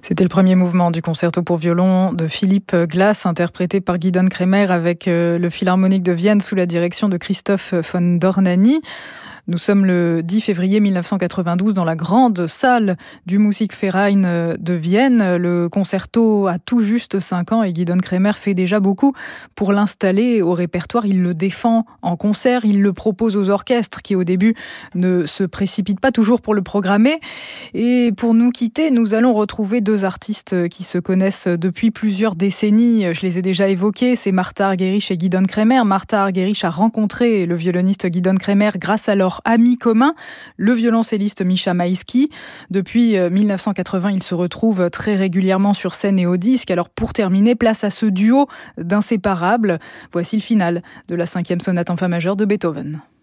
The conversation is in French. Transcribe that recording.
C'était le premier mouvement du concerto pour violon de Philipp Glass, interprété par Gidon Kremer avec le Philharmonique de Vienne sous la direction de Christoph von Dornany. Nous sommes le 10 février 1992 dans la grande salle du Musikverein de Vienne. Le concerto a tout juste 5 ans et Gidon Kremer fait déjà beaucoup pour l'installer au répertoire. Il le défend en concert, il le propose aux orchestres qui au début ne se précipitent pas toujours pour le programmer. Et pour nous quitter, nous allons retrouver deux artistes qui se connaissent depuis plusieurs décennies. Je les ai déjà évoqués, c'est Martha Argerich et Gidon Kremer. Martha Argerich a rencontré le violoniste Gidon Kremer grâce à leur ami commun, le violoncelliste Misha Maïski. Depuis 1980, ils se retrouvent très régulièrement sur scène et au disque. Alors pour terminer, place à ce duo d'inséparables. Voici le final de la 5e sonate en fa majeur de Beethoven.